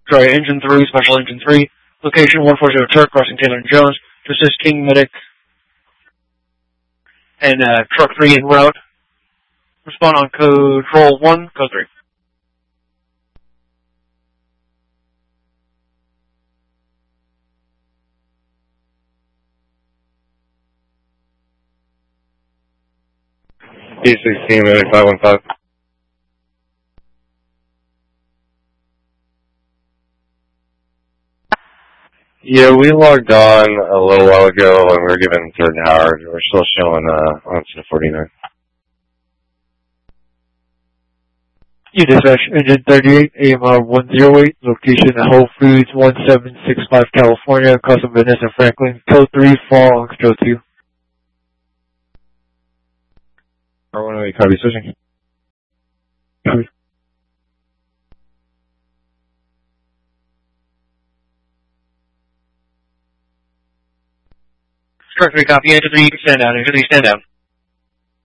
Sorry, Engine 3, Special Engine 3. Location 140 Turk, crossing Taylor and Jones. To assist King Medic and Truck 3 en route. Respond on code Roll 1, code 3. E16 Medic 515. Yeah, we logged on a little while ago and we were given third Howard. We're still showing on 49. You dispatch Engine 38, AMR 108, location Whole Foods 1765 California, Custom Business in Franklin, code 3, fall, code 2. R108, copy switching. Truck 3, copy, Engine 3, you can stand down, Engine 3, stand down.